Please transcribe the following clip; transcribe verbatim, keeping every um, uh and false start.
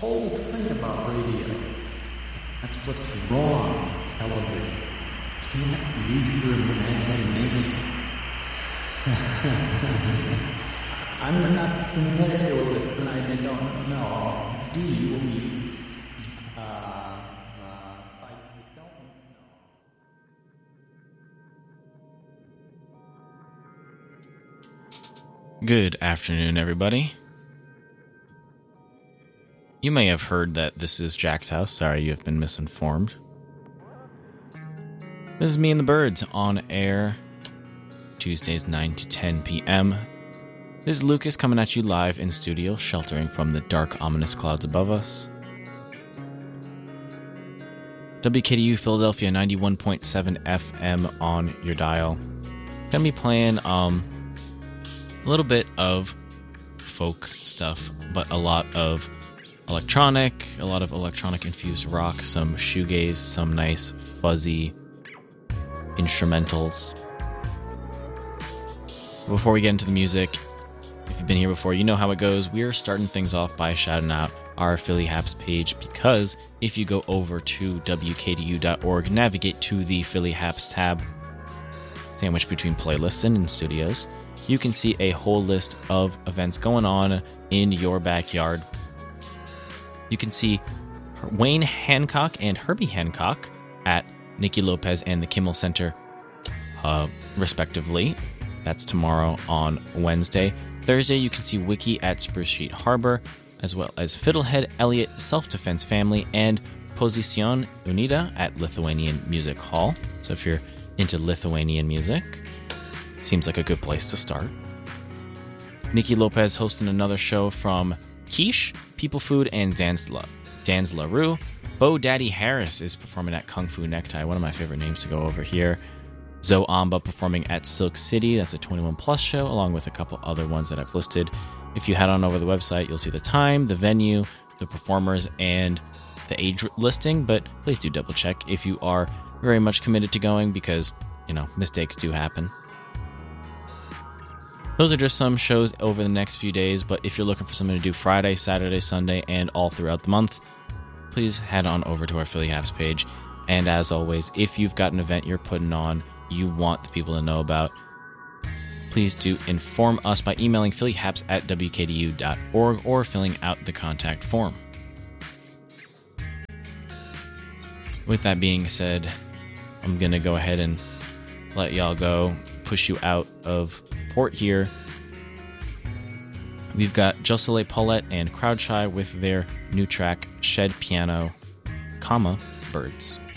whole thing about radio. That's what's wrong with television. Can't use your imagination. I'm not familiar with it, and I don't know. Do you? Uh, uh, I don't know. Good afternoon, everybody. You may have heard that this is Jack's house. Sorry, you have been misinformed. This is Me and the Birds on air, Tuesdays nine to ten p.m. This is Lucas coming at you live in studio, sheltering from the dark, ominous clouds above us. W K D U Philadelphia ninety-one point seven F M on your dial. Gonna be playing um a little bit of folk stuff, but a lot of electronic, a lot of electronic infused rock, some shoegaze, some nice fuzzy instrumentals. Before we get into the music, if you've been here before, you know how it goes. We're starting things off by shouting out our Philly Haps page, because if you go over to W K D U dot org, navigate to the Philly Haps tab, sandwiched between playlists and in studios, you can see a whole list of events going on in your backyard. You can see Wayne Hancock and Herbie Hancock at Nicky Lopez and the Kimmel Center, uh, respectively. That's tomorrow on Wednesday. Thursday, you can see Wiki at Spruce Street Harbor, as well as Fiddlehead Elliott Self-Defense Family and Posición Unida at Lithuanian Music Hall. So if you're into Lithuanian music, it seems like a good place to start. Nicky Lopez hosting another show from Quiche, People Food, and Dan's La, Dan's La Rue. Bo Daddy Harris is performing at Kung Fu Necktie, one of my favorite names to go over here. Zoe Amba performing at Silk City, that's a twenty-one plus show, along with a couple other ones that I've listed. If you head on over the website, you'll see the time, the venue, the performers, and the age listing, but please do double check if you are very much committed to going, because, you know, mistakes do happen. Those are just some shows over the next few days, but if you're looking for something to do Friday, Saturday, Sunday, and all throughout the month, please head on over to our Philly Haps page. And as always, if you've got an event you're putting on, you want the people to know about, please do inform us by emailing phillyhaps at W K D U dot org or filling out the contact form. With that being said, I'm going to go ahead and let y'all go, push you out of port here. We've got Jocelyn Paulette and Crowdshy with their new track, Shed Piano, comma, Birds.